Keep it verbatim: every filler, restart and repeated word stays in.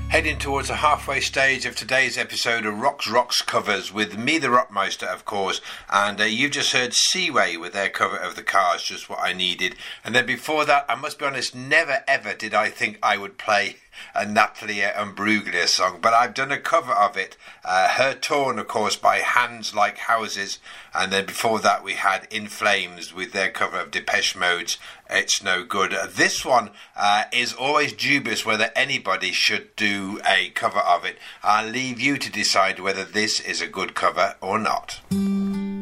Heading towards the halfway stage of today's episode of Rocks Rocks Covers with me, the Rockmeister, of course, and uh, you've just heard Seaway with their cover of The Cars, just what I needed. And then before that, I must be honest, never ever did I think I would play a Natalia Imbruglia song, but I've done a cover of it, uh, Her Torn, of course, by Hands Like Houses, and then before that we had In Flames with their cover of Depeche Mode's It's No Good. Uh, this one uh, is always dubious whether anybody should do a cover of it. I'll leave you to decide whether this is a good cover or not.